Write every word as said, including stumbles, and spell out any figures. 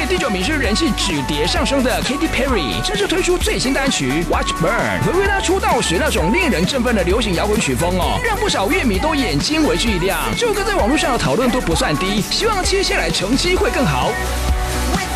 第九名是人气止跌上升的 Katy Perry， 正式推出最新单曲《Watch Burn》，回归她出道时那种令人振奋的流行摇滚曲风哦，让不少乐迷都眼睛为之一亮。这首歌在网络上的讨论都不算低，希望接下来成绩会更好。